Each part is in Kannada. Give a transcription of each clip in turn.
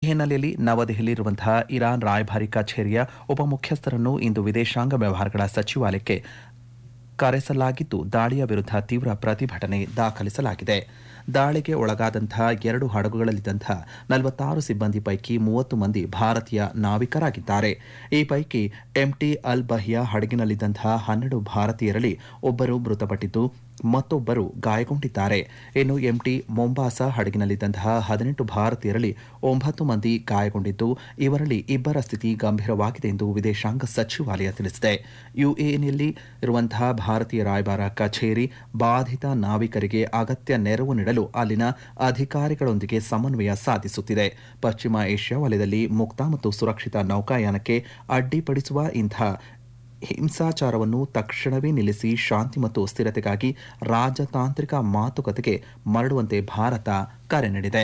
ಹಿನ್ನೆಲೆಯಲ್ಲಿ ನವದೆಹಲಿಯಲ್ಲಿರುವಂತಹ ಇರಾನ್ ರಾಯಭಾರಿ ಕಚೇರಿಯ ಉಪಮುಖ್ಯಸ್ಥರನ್ನು ಇಂದು ವಿದೇಶಾಂಗ ವ್ಯವಹಾರಗಳ ಸಚಿವಾಲಯಕ್ಕೆ ಕರೆಸಲಾಗಿದ್ದು ದಾಳಿಯ ವಿರುದ್ಧ ತೀವ್ರ ಪ್ರತಿಭಟನೆ ದಾಖಲಿಸಲಾಗಿದೆ. ದಾಳಿಗೆ ಒಳಗಾದಂತಹ 2 ಹಡಗುಗಳಲ್ಲಿದ್ದಂತಹ 46 ಸಿಬ್ಬಂದಿ ಪೈಕಿ 30 ಮಂದಿ ಭಾರತೀಯ ನಾವಿಕರಾಗಿದ್ದಾರೆ. ಈ ಪೈಕಿ ಎಂಟಿ ಅಲ್ ಬಹಿಯಾ ಹಡಗಿನಲ್ಲಿದ್ದಂತಹ 12 ಭಾರತೀಯರಲ್ಲಿ ಒಬ್ಬರು ಮೃತಪಟ್ಟಿದ್ದು ಮತ್ತೊಬ್ಬರು ಗಾಯಗೊಂಡಿದ್ದಾರೆ. ಇನ್ನು ಎಂಟಿ ಮೊಂಬಾಸಾ ಹಡಗಿನಲ್ಲಿದ್ದಂತಹ 18 ಭಾರತೀಯರಲ್ಲಿ 9 ಮಂದಿ ಗಾಯಗೊಂಡಿದ್ದು ಇವರಲ್ಲಿ ಇಬ್ಬರ ಸ್ಥಿತಿ ಗಂಭೀರವಾಗಿದೆ ಎಂದು ವಿದೇಶಾಂಗ ಸಚಿವಾಲಯ ತಿಳಿಸಿದೆ. ಯುಎಇನಲ್ಲಿ ಇರುವಂತಹ ಭಾರತೀಯ ರಾಯಭಾರ ಕಚೇರಿ ಬಾಧಿತ ನಾವಿಕರಿಗೆ ಅಗತ್ಯ ನೆರವು ನೀಡಲು ಅಲ್ಲಿನ ಅಧಿಕಾರಿಗಳೊಂದಿಗೆ ಸಮನ್ವಯ ಸಾಧಿಸುತ್ತಿದೆ. ಪಶ್ಚಿಮ ಏಷ್ಯಾ ವಲಯದಲ್ಲಿ ಮುಕ್ತ ಮತ್ತು ಸುರಕ್ಷಿತ ನೌಕಾಯಾನಕ್ಕೆ ಅಡ್ಡಿಪಡಿಸುವ ಇಂತಹ ಹಿಂಸಾಚಾರವನ್ನು ತಕ್ಷಣವೇ ನಿಲ್ಲಿಸಿ ಶಾಂತಿ ಮತ್ತು ಸ್ಥಿರತೆಗಾಗಿ ರಾಜತಾಂತ್ರಿಕ ಮಾತುಕತೆಗೆ ಮರಳುವಂತೆ ಭಾರತ ಕರೆ ನೀಡಿದೆ.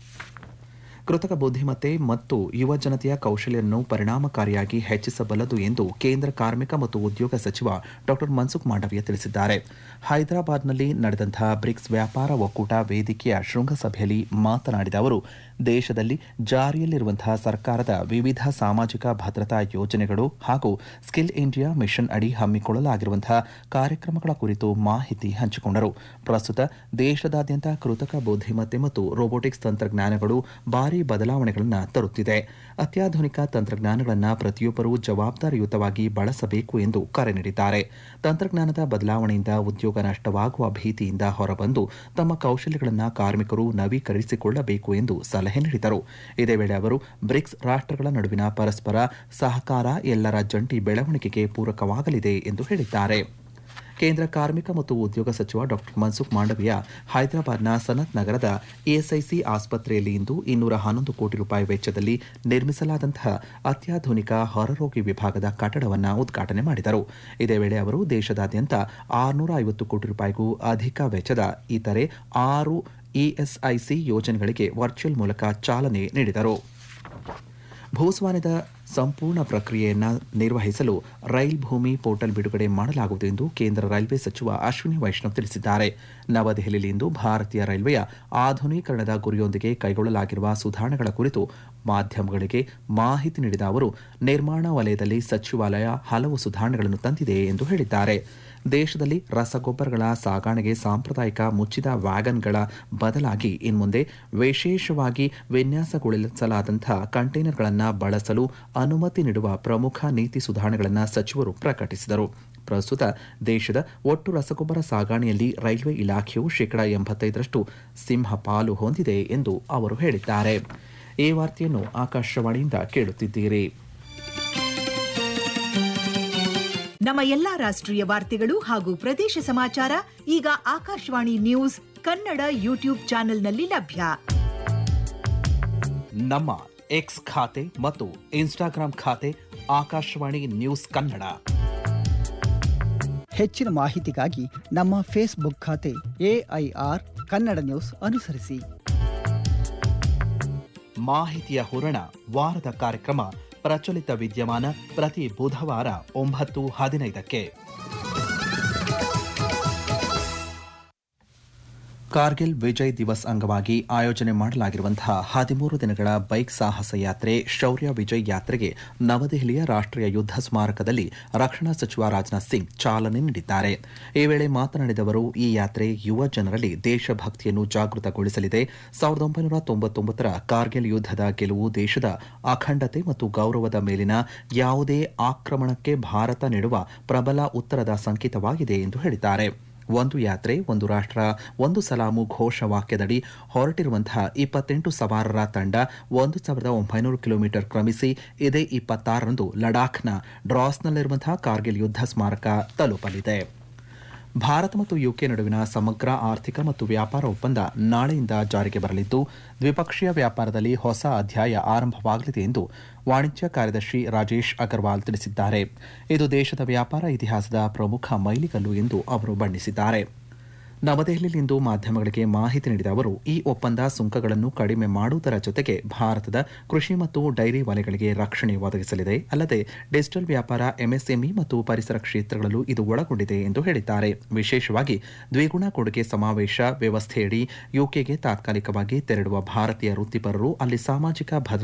ಕೃತಕ ಬುದ್ಧಿಮತ್ತೆ ಮತ್ತು ಯುವ ಜನತೆಯ ಕೌಶಲ್ಯವನ್ನು ಪರಿಣಾಮಕಾರಿಯಾಗಿ ಹೆಚ್ಚಿಸಬಲ್ಲದು ಎಂದು ಕೇಂದ್ರ ಕಾರ್ಮಿಕ ಮತ್ತು ಉದ್ಯೋಗ ಸಚಿವ ಡಾ ಮನ್ಸುಖ್ ಮಾಂಡವೀಯ ತಿಳಿಸಿದ್ದಾರೆ. ಹೈದರಾಬಾದ್ನಲ್ಲಿ ನಡೆದಂತಹ ಬ್ರಿಕ್ಸ್ ವ್ಯಾಪಾರ ಒಕ್ಕೂಟ ವೇದಿಕೆಯ ಶೃಂಗಸಭೆಯಲ್ಲಿ ಮಾತನಾಡಿದ ಅವರು, ದೇಶದಲ್ಲಿ ಜಾರಿಯಲ್ಲಿರುವಂತಹ ಸರ್ಕಾರದ ವಿವಿಧ ಸಾಮಾಜಿಕ ಭದ್ರತಾ ಯೋಜನೆಗಳು ಹಾಗೂ ಸ್ಕಿಲ್ ಇಂಡಿಯಾ ಮಿಷನ್ ಅಡಿ ಹಮ್ಮಿಕೊಳ್ಳಲಾಗಿರುವಂತಹ ಕಾರ್ಯಕ್ರಮಗಳ ಕುರಿತು ಮಾಹಿತಿ ಹಂಚಿಕೊಂಡರು. ಪ್ರಸ್ತುತ ದೇಶದಾದ್ಯಂತ ಕೃತಕ ಬುದ್ಧಿಮತ್ತೆ ಮತ್ತು ರೋಬೋಟಿಕ್ಸ್ ತಂತ್ರಜ್ಞಾನಗಳು ಭಾರಿ ಬದಲಾವಣೆಗಳನ್ನು ತರುತ್ತಿದೆ. ಅತ್ಯಾಧುನಿಕ ತಂತ್ರಜ್ಞಾನಗಳನ್ನು ಪ್ರತಿಯೊಬ್ಬರೂ ಜವಾಬ್ದಾರಿಯುತವಾಗಿ ಬಳಸಬೇಕು ಎಂದು ಕರೆ ನೀಡಿದ್ದಾರೆ. ತಂತ್ರಜ್ಞಾನದ ಬದಲಾವಣೆಯಿಂದ ಉದ್ಯೋಗ ನಷ್ಟವಾಗುವ ಭೀತಿಯಿಂದ ಹೊರಬಂದು ತಮ್ಮ ಕೌಶಲ್ಯಗಳನ್ನು ಕಾರ್ಮಿಕರು ನವೀಕರಿಸಿಕೊಳ್ಳಬೇಕು ಎಂದು ಸಲಹೆ ನೀಡಿದರು. ಇದೇ ವೇಳೆ ಅವರು ಬ್ರಿಕ್ಸ್ ರಾಷ್ಟ್ರಗಳ ನಡುವಿನ ಪರಸ್ಪರ ಸಹಕಾರ ಎಲ್ಲರ ಜಂಟಿ ಬೆಳವಣಿಗೆಗೆ ಪೂರಕವಾಗಲಿದೆ ಎಂದು ಹೇಳಿದ್ದಾರೆ. ಕೇಂದ್ರ ಕಾರ್ಮಿಕ ಮತ್ತು ಉದ್ಯೋಗ ಸಚಿವ ಡಾ ಮನ್ಸುಖ್ ಮಾಂಡವೀಯ ಹೈದರಾಬಾದ್ನ ಸನತ್ ನಗರದ ಇಎಸ್ಐಸಿ ಆಸ್ಪತ್ರೆಯಲ್ಲಿ ಇಂದು 211 ಕೋಟಿ ರೂಪಾಯಿ ವೆಚ್ಚದಲ್ಲಿ ನಿರ್ಮಿಸಲಾದಂತಹ ಅತ್ಯಾಧುನಿಕ ಹೊರರೋಗಿ ವಿಭಾಗದ ಕಟ್ಟಡವನ್ನು ಉದ್ಘಾಟನೆ ಮಾಡಿದರು. ಇದೇ ವೇಳೆ ಅವರು ದೇಶದಾದ್ಯಂತ 650 ಕೋಟಿ ರೂಪಾಯಿಗೂ ಅಧಿಕ ವೆಚ್ಚದ ಇತರೆ 6 ಇಎಸ್ಐಸಿ ಯೋಜನೆಗಳಿಗೆ ವರ್ಚುವಲ್ ಮೂಲಕ ಚಾಲನೆ ನೀಡಿದರು. ಭೂಸ್ವಾಮ್ಯದ ಸಂಪೂರ್ಣ ಪ್ರಕ್ರಿಯೆಯನ್ನು ನಿರ್ವಹಿಸಲು ರೈಲ್ ಭೂಮಿ ಪೋರ್ಟಲ್ ಬಿಡುಗಡೆ ಮಾಡಲಾಗುವುದು ಎಂದು ಕೇಂದ್ರ ರೈಲ್ವೆ ಸಚಿವ ಅಶ್ವಿನಿ ವೈಷ್ಣವ್ ತಿಳಿಸಿದ್ದಾರೆ. ನವದೆಹಲಿಯಲ್ಲಿಂದು ಭಾರತೀಯ ರೈಲ್ವೆಯ ಆಧುನೀಕರಣದ ಗುರಿಯೊಂದಿಗೆ ಕೈಗೊಳ್ಳಲಾಗಿರುವ ಸುಧಾರಣೆಗಳ ಕುರಿತು ಮಾಧ್ಯಮಗಳಿಗೆ ಮಾಹಿತಿ ನೀಡಿದ ಅವರು, ನಿರ್ಮಾಣ ವಲಯದಲ್ಲಿ ಸಚಿವಾಲಯ ಹಲವು ಸುಧಾರಣೆಗಳನ್ನು ತಂದಿದೆ ಎಂದು ಹೇಳಿದ್ದಾರೆ. ದೇಶದಲ್ಲಿ ರಸಗೊಬ್ಬರಗಳ ಸಾಗಣೆಗೆ ಸಾಂಪ್ರದಾಯಿಕ ಮುಚ್ಚಿದ ವ್ಯಾಗನ್ಗಳ ಬದಲಾಗಿ ಇನ್ಮುಂದೆ ವಿಶೇಷವಾಗಿ ವಿನ್ಯಾಸಗೊಳಿಸಲಾದಂತಹ ಕಂಟೈನರ್ಗಳನ್ನು ಬಳಸಲು ಅನುಮತಿ ನೀಡುವ ಪ್ರಮುಖ ನೀತಿ ಸುಧಾರಣೆಗಳನ್ನು ಸಚಿವರು ಪ್ರಕಟಿಸಿದರು. ಪ್ರಸ್ತುತ ದೇಶದ ಒಟ್ಟು ರಸಗೊಬ್ಬರ ಸಾಗಣೆಯಲ್ಲಿ ರೈಲ್ವೆ ಇಲಾಖೆಯು 85% ಸಿಂಹಪಾಲು ಹೊಂದಿದೆ ಎಂದು ಅವರು ಹೇಳಿದ್ದಾರೆ. ಈ ವಾರ್ತೆಯನ್ನು ಆಕಾಶವಾಣಿಯಿಂದ ಕೇಳುತ್ತಿದ್ದೀರಿ. ನಮ್ಮ ಎಲ್ಲಾ ರಾಷ್ಟ್ರೀಯ ವಾರ್ತೆಗಳು ಹಾಗೂ ಪ್ರದೇಶ ಸಮಾಚಾರ ಈಗ ಆಕಾಶವಾಣಿ ನ್ಯೂಸ್ ಕನ್ನಡ ಯೂಟ್ಯೂಬ್ ಚಾನೆಲ್ನಲ್ಲಿ ಲಭ್ಯ. ನಮ್ಮ ಎಕ್ಸ್ ಖಾತೆ ಮತ್ತು ಇನ್ಸ್ಟಾಗ್ರಾಂ ಖಾತೆ ಆಕಾಶವಾಣಿ ನ್ಯೂಸ್ ಕನ್ನಡ. ಹೆಚ್ಚಿನ ಮಾಹಿತಿಗಾಗಿ ನಮ್ಮ ಫೇಸ್ಬುಕ್ ಖಾತೆ AIR ಕನ್ನಡ ನ್ಯೂಸ್ ಅನುಸರಿಸಿ. ಮಾಹಿತಿಯ ಹೂರಣ ವಾರದ ಕಾರ್ಯಕ್ರಮ ಪ್ರಚಲಿತ ವಿದ್ಯಮಾನ ಪ್ರತಿ ಬುಧವಾರ 9:15ಕ್ಕೆ. ಕಾರ್ಗಿಲ್ ವಿಜಯ್ ದಿವಸ್ ಅಂಗವಾಗಿ ಆಯೋಜನೆ ಮಾಡಲಾಗಿರುವಂತಹ 13 ದಿನಗಳ ಬೈಕ್ ಸಾಹಸ ಯಾತ್ರೆ ಶೌರ್ಯ ವಿಜಯ್ ಯಾತ್ರೆಗೆ ನವದೆಹಲಿಯ ರಾಷ್ಟ್ರೀಯ ಯುದ್ಧ ಸ್ಮಾರಕದಲ್ಲಿ ರಕ್ಷಣಾ ಸಚಿವ ರಾಜನಾಥ್ ಸಿಂಗ್ ಚಾಲನೆ ನೀಡಿದ್ದಾರೆ. ಈ ವೇಳೆ ಮಾತನಾಡಿದ ಅವರು, ಈ ಯಾತ್ರೆ ಯುವ ಜನರಲ್ಲಿ ದೇಶಭಕ್ತಿಯನ್ನು ಜಾಗೃತಗೊಳಿಸಲಿದೆ. 1999ರ ಕಾರ್ಗಿಲ್ ಯುದ್ಧದ ಗೆಲುವು ದೇಶದ ಅಖಂಡತೆ ಮತ್ತು ಗೌರವದ ಮೇಲಿನ ಯಾವುದೇ ಆಕ್ರಮಣಕ್ಕೆ ಭಾರತ ನೀಡುವ ಪ್ರಬಲ ಉತ್ತರದ ಸಂಕೇತವಾಗಿದೆ ಎಂದು ಹೇಳಿದ್ದಾರೆ. ಒಂದು ಯಾತ್ರೆ ಒಂದು ರಾಷ್ಟ್ರ ಒಂದು ಸಲಾಮು ಘೋಷವಾಕ್ಯದಡಿ ಹೊರಟಿರುವಂತಹ 28 ಸವಾರರ ತಂಡ 1900 ಕಿಲೋಮೀಟರ್ ಕ್ರಮಿಸಿ ಇದೇ 26ರಂದು ಲಡಾಖ್ನ ಡ್ರಾಸ್ನಲ್ಲಿರುವಂತಹ ಕಾರ್ಗಿಲ್ ಯುದ್ಧ ಸ್ಮಾರಕ ತಲುಪಲಿದೆ. ಭಾರತ ಮತ್ತು ಯುಕೆ ನಡುವಿನ ಸಮಗ್ರ ಆರ್ಥಿಕ ಮತ್ತು ವ್ಯಾಪಾರ ಒಪ್ಪಂದ ನಾಳೆಯಿಂದ ಜಾರಿಗೆ ಬರಲಿದ್ದು, ದ್ವಿಪಕ್ಷೀಯ ವ್ಯಾಪಾರದಲ್ಲಿ ಹೊಸ ಅಧ್ಯಾಯ ಆರಂಭವಾಗಲಿದೆ ಎಂದು ವಾಣಿಜ್ಯ ಕಾರ್ಯದರ್ಶಿ ರಾಜೇಶ್ ಅಗರ್ವಾಲ್ ತಿಳಿಸಿದ್ದಾರೆ. ಇದು ದೇಶದ ವ್ಯಾಪಾರ ಇತಿಹಾಸದ ಪ್ರಮುಖ ಮೈಲಿಗಲ್ಲು ಎಂದು ಅವರು ಬಣ್ಣಿಸಿದ್ದಾರೆ. ನವದೆಹಲಿಯಲ್ಲಿಂದು ಮಾಧ್ಯಮಗಳಿಗೆ ಮಾಹಿತಿ ನೀಡಿದ ಅವರು, ಈ ಒಪ್ಪಂದ ಸುಂಕಗಳನ್ನು ಕಡಿಮೆ ಮಾಡುವುದರ ಜೊತೆಗೆ ಭಾರತದ ಕೃಷಿ ಮತ್ತು ಡೈರಿ ವಲಯಗಳಿಗೆ ರಕ್ಷಣೆ ಒದಗಿಸಲಿದೆ. ಅಲ್ಲದೆ ಡಿಜಿಟಲ್ ವ್ಯಾಪಾರ, ಎಂಎಸ್ಎಂಇ ಮತ್ತು ಪರಿಸರ ಕ್ಷೇತ್ರಗಳಲ್ಲೂ ಇದು ಒಳಗೊಂಡಿದೆ ಎಂದು ಹೇಳಿದ್ದಾರೆ. ವಿಶೇಷವಾಗಿ ದ್ವಿಗುಣ ಕೊಡುಗೆ ಸಮಾವೇಶ ವ್ಯವಸ್ಥೆಯಡಿ ಯುಕೆಗೆ ತಾತ್ಕಾಲಿಕವಾಗಿ ತೆರಳುವ ಭಾರತೀಯ ವೃತ್ತಿಪರರು ಅಲ್ಲಿ ಸಾಮಾಜಿಕ ಭದ್ರತೆ